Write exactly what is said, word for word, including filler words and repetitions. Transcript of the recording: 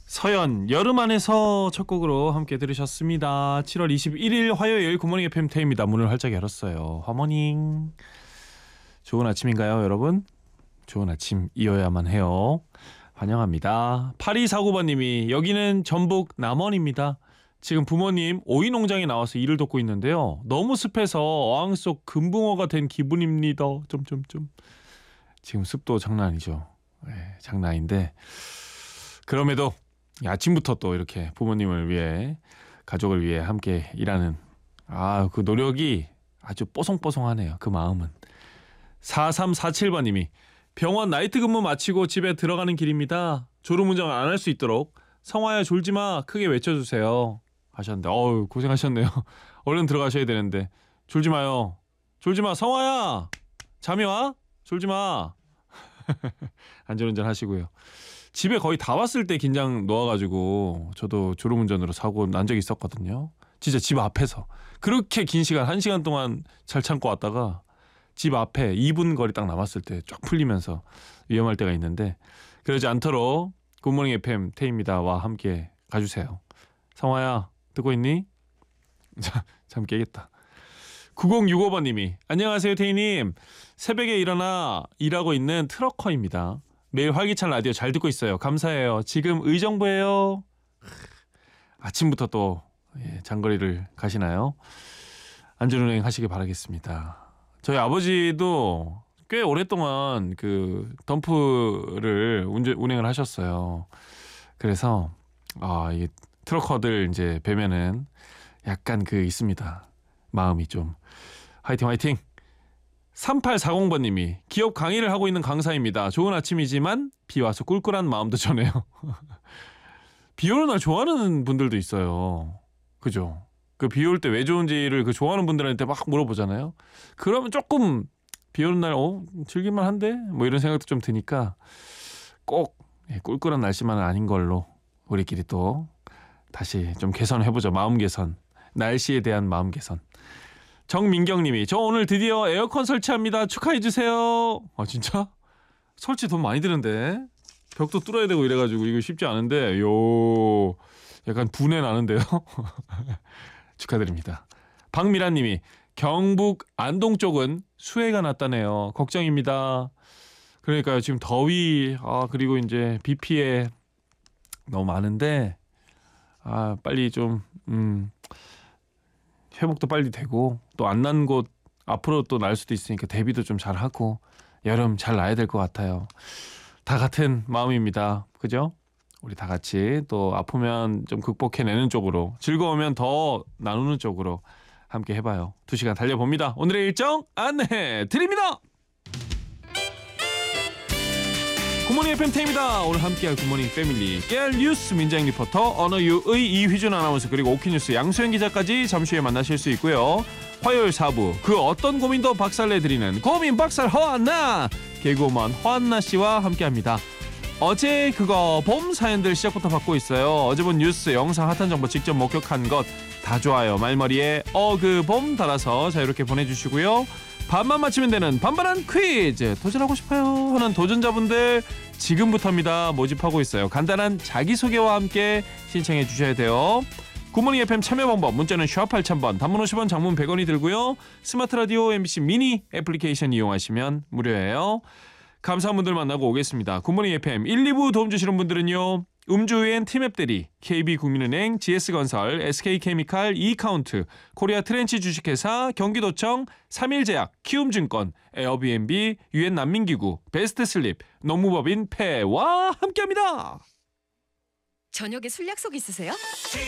서연 여름 안에서 첫 곡으로 함께 들으셨습니다. 칠월 이십일일 화요일 굿모닝 에프엠 태입니다. 문을 활짝 열었어요. 화모닝. 좋은 아침인가요, 여러분? 좋은 아침이어야만 해요. 환영합니다. 팔이사구번님이 여기는 전북 남원입니다. 지금 부모님 오이 농장에 나와서 일을 돕고 있는데요. 너무 습해서 어항 속 금붕어가 된 기분입니다. 점점점. 지금 습도 장난 아니죠. 네, 장난 아닌데 그럼에도 아침부터 또 이렇게 부모님을 위해 가족을 위해 함께 일하는 아, 그 노력이 아주 뽀송뽀송하네요. 그 마음은. 사삼사칠번님이 병원 나이트 근무 마치고 집에 들어가는 길입니다. 졸음운전 안 할 수 있도록 성화야 졸지마 크게 외쳐주세요 하셨는데 어우 고생하셨네요. 얼른 들어가셔야 되는데 졸지마요. 졸지마 성화야 잠이 와? 졸지마. 안전운전 하시고요. 집에 거의 다 왔을 때 긴장 놓아가지고 저도 졸음운전으로 사고 난 적이 있었거든요. 진짜 집 앞에서 그렇게 긴 시간 한 시간 동안 잘 참고 왔다가 집 앞에 이 분 거리 딱 남았을 때 쫙 풀리면서 위험할 때가 있는데 그러지 않도록 굿모닝 에프엠 태입니다와 함께 가주세요. 성화야 듣고 있니? 잠 깨겠다. 구공육오번님이 안녕하세요 태희님. 새벽에 일어나 일하고 있는 트럭커입니다. 매일 활기찬 라디오 잘 듣고 있어요. 감사해요. 지금 의정부예요. 아침부터 또 예, 장거리를 가시나요? 안전운행 하시길 바라겠습니다. 저희 아버지도 꽤 오랫동안 그 덤프를 운전, 운행을 하셨어요. 그래서 아, 이 트럭커들 이제 뵈면은 약간 그 있습니다. 마음이 좀 화이팅 화이팅. 삼팔사공번님이 기업 강의를 하고 있는 강사입니다. 좋은 아침이지만 비 와서 꿀꿀한 마음도 전해요. 비 오는 날 좋아하는 분들도 있어요. 그죠? 그 비 올 때 왜 좋은지를 그 좋아하는 분들한테 막 물어보잖아요. 그러면 조금 비 오는 날 어, 즐길만 한데? 뭐 이런 생각도 좀 드니까 꼭 꿀꿀한 날씨만은 아닌 걸로 우리끼리 또 다시 좀 개선해보죠. 마음 개선. 날씨에 대한 마음 개선. 정민경님이 저 오늘 드디어 에어컨 설치합니다. 축하해주세요. 아 진짜? 설치 돈 많이 드는데 벽도 뚫어야 되고 이래가지고 이거 쉽지 않은데 요 약간 분해 나는데요. 축하드립니다. 박미라님이 경북 안동 쪽은 수해가 났다네요. 걱정입니다. 그러니까요 지금 더위 아 그리고 이제 비 피해 너무 많은데 아 빨리 좀 음. 회복도 빨리 되고 또 안 난 곳 앞으로 또 날 수도 있으니까 대비도 좀 잘하고 여름 잘 나야 될 것 같아요. 다 같은 마음입니다. 그죠? 우리 다 같이 또 아프면 좀 극복해내는 쪽으로 즐거우면 더 나누는 쪽으로 함께 해봐요. 두 시간 달려봅니다. 오늘의 일정 안내해 드립니다. 굿모닝 에프엠 태입니다. 오늘 함께할 굿모닝 패밀리 깨알 뉴스 민정 리포터 언어유의 이휘준 아나운서 그리고 오키뉴스 양수현 기자까지 잠시 후에 만나실 수 있고요. 화요일 사 부 그 어떤 고민도 박살내드리는 고민 박살 허한나 개그우먼 허한나 씨와 함께합니다. 어제 그거 봄 사연들 시작부터 받고 있어요. 어제 본 뉴스 영상 핫한 정보 직접 목격한 것 다 좋아요. 말머리에 어 그 봄 달아서 자유롭게 보내주시고요. 반만 맞히면 되는 반반한 퀴즈 도전하고 싶어요 하는 도전자분들 지금부터입니다. 모집하고 있어요. 간단한 자기소개와 함께 신청해 주셔야 돼요. 굿모닝 에프엠 참여 방법 문자는 샵 팔천 번 단문 오십 원 장문 백 원이 들고요. 스마트 라디오 엠비씨 미니 애플리케이션 이용하시면 무료예요. 감사한 분들 만나고 오겠습니다. 굿모닝 에프엠 일, 이 부 도움 주시는 분들은요. 음주후엔 티맵대리, 케이비국민은행, 지에스건설, 에스케이케미칼, 이카운트, 코리아 트렌치 주식회사, 경기도청, 삼일제약, 키움증권, 에어비앤비, 유엔 난민기구, 베스트슬립, 농무법인 폐와 함께합니다. 저녁에 술 약속 있으세요?